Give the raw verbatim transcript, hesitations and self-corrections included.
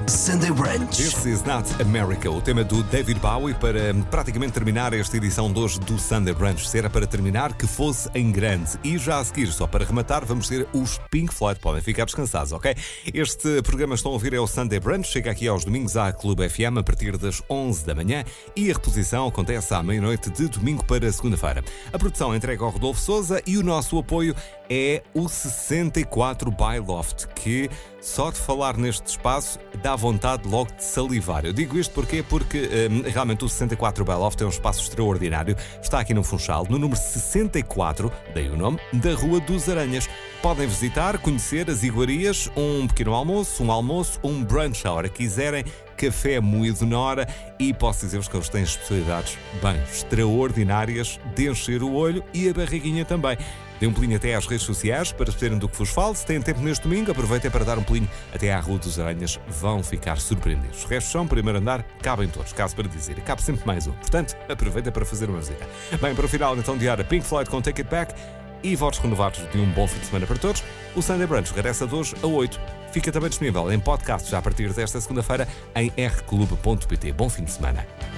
Sunday Brunch. This is not America, o tema do David Bowie para praticamente terminar esta edição de hoje do Sunday Brunch. Se era para terminar, que fosse em grande. E já a seguir, só para rematar, vamos ter os Pink Floyd. Podem ficar descansados, ok? Este programa estão a ouvir é o Sunday Brunch. Chega aqui aos domingos à Clube F M a partir das onze da manhã e a reposição acontece à meia-noite de domingo para segunda-feira. A produção entrega ao Rodolfo Souza e o nosso apoio é o sessenta e quatro by Loft, que só de falar neste espaço dá vontade logo de salivar. Eu digo isto porquê? Porque um, realmente o sessenta e quatro by Loft é um espaço extraordinário. Está aqui no Funchal, no número sessenta e quatro, daí o nome, da Rua dos Aranhas. Podem visitar, conhecer as iguarias, um pequeno almoço, um almoço, um brunch à hora que quiserem, café moído na hora, e posso dizer-vos que eles têm especialidades bem extraordinárias de encher o olho e a barriguinha também. Dê um pulinho até às redes sociais para saberem do que vos falo. Se têm tempo neste domingo, aproveitem para dar um pulinho até à Rua dos Aranhas. Vão ficar surpreendidos. Os restos são, primeiro andar, cabem todos. Caso para dizer, cabe sempre mais um. Portanto, aproveitem para fazer uma visita. Bem, para o final então de hora, Pink Floyd com Take It Back e votos renovados de um bom fim de semana para todos. O Sunday Brunch regressa de hoje a oito. Fica também disponível em podcast já a partir desta segunda-feira em r clube ponto p t. Bom fim de semana.